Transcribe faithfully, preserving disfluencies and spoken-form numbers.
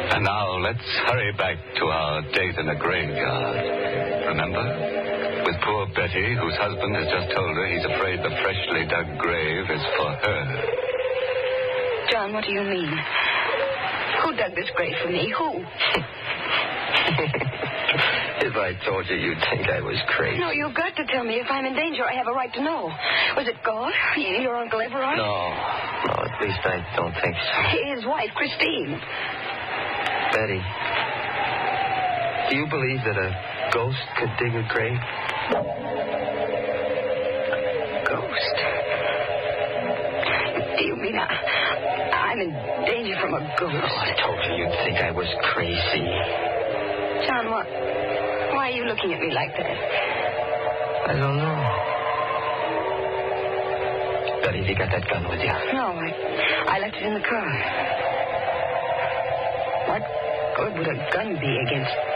And now let's hurry back to our date in the graveyard. Remember? With poor Betty, whose husband has just told her he's afraid the freshly dug grave is for her. John, what do you mean? Who dug this grave for me? Who? If I told you, you'd think I was crazy. No, you've got to tell me. If I'm in danger, I have a right to know. Was it God? Your Uncle Everard? No. No, at least I don't think so. His wife, Christine. Betty, do you believe that a ghost could dig a grave? Ghost? Do you mean I, I'm in danger from a ghost? Oh, I told you you'd think I was crazy. John, what? Why are you looking at me like that? I don't know. Betty, have you got that gun with you? No, I, I left it in the car. What good would a gun be against